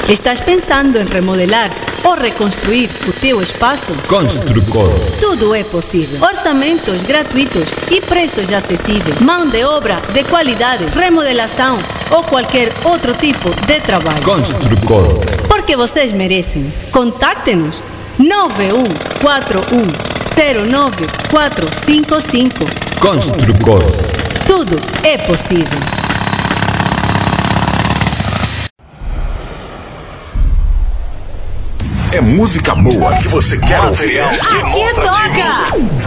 Estás pensando em remodelar ou reconstruir o teu espaço? Construcor. Tudo é possível. Orçamentos gratuitos e preços acessíveis. Mão de obra de qualidade, remodelação ou qualquer outro tipo de trabalho. Construcor. Porque vocês merecem. Contacte-nos 9141094455. Construcor. Tudo é possível. É música boa que você quer ouvir. Aqui toca!